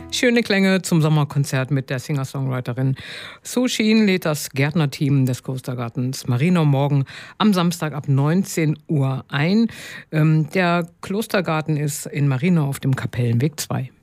Schöne Klänge zum Sommerkonzert mit der Singer-Songwriterin Sue Sheen lädt das Gärtnerteam des Klostergartens Marienau morgen am Samstag ab 19 Uhr ein. Der Klostergarten ist in Marienau auf dem Kapellenweg 2.